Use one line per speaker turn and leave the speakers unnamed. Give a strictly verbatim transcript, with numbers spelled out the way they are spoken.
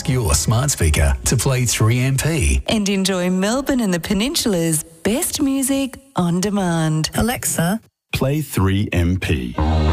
your smart speaker to play three M P.
And enjoy Melbourne and the Peninsula's best music on demand.
Alexa,
Play three M P.